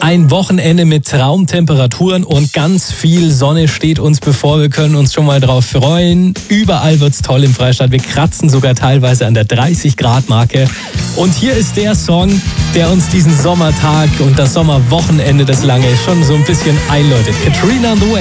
Ein Wochenende mit Traumtemperaturen und ganz viel Sonne steht uns bevor. Wir können uns schon mal drauf freuen. Überall wird's toll im Freistaat. Wir kratzen sogar teilweise an der 30-Grad-Marke. Und hier ist der Song, der uns diesen Sommertag und das Sommerwochenende, das lange, schon so ein bisschen einläutet. Katrina and the Waves.